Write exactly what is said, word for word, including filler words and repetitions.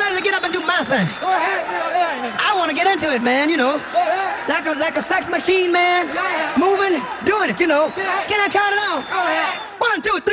ready to get up and do my thing. Go ahead, go ahead. I want to get into it, man, you know. Go ahead. Like a, like a sex machine, man. Yeah. Moving, doing it, you know. Yeah. Can I count it on? Go ahead. One, two, three.